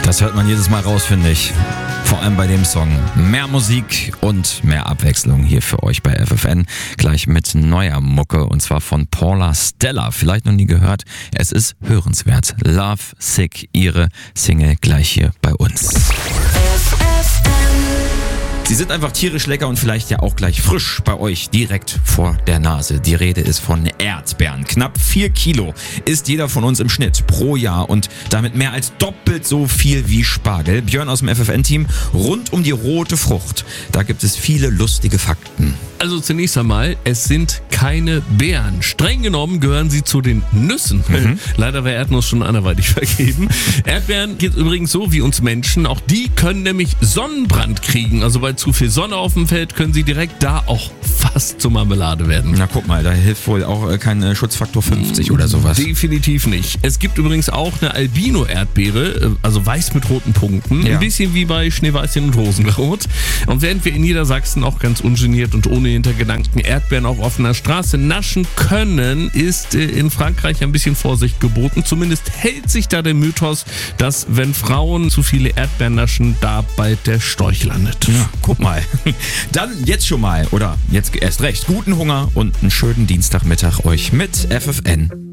Das hört man jedes Mal raus, finde ich. Vor allem bei dem Song. Mehr Musik und mehr Abwechslung hier für euch bei FFN. Gleich mit neuer Mucke und zwar von Paula Stella. Vielleicht noch nie gehört. Es ist hörenswert. Love Sick, ihre Single gleich hier bei uns. Sie sind einfach tierisch lecker und vielleicht ja auch gleich frisch bei euch direkt vor der Nase. Die Rede ist von Erdbeeren. Knapp 4 Kilo isst jeder von uns im Schnitt pro Jahr und damit mehr als doppelt so viel wie Spargel. Björn aus dem FFN-Team rund um die rote Frucht. Da gibt es viele lustige Fakten. Also zunächst einmal, es sind keine Beeren. Streng genommen gehören sie zu den Nüssen. Leider war Erdnuss schon anderweitig vergeben. Erdbeeren geht übrigens so wie uns Menschen. Auch die können nämlich Sonnenbrand kriegen. Also bei zu viel Sonne auf dem Feld können sie direkt da auch fast zur Marmelade werden. Na guck mal, da hilft wohl auch kein Schutzfaktor 50 oder sowas. Definitiv nicht. Es gibt übrigens auch eine Albino-Erdbeere, also weiß mit roten Punkten. Ja. Ein bisschen wie bei Schneeweißchen und Rosenrot. Und während wir in Niedersachsen auch ganz ungeniert und ohne Hintergedanken Erdbeeren auf offener Straße naschen können, ist in Frankreich ein bisschen Vorsicht geboten. Zumindest hält sich da der Mythos, dass wenn Frauen zu viele Erdbeeren naschen, da bald der Storch landet. Ja, guck mal. Dann jetzt schon mal, oder jetzt erst recht, guten Hunger und einen schönen Dienstagmittag euch mit FFN.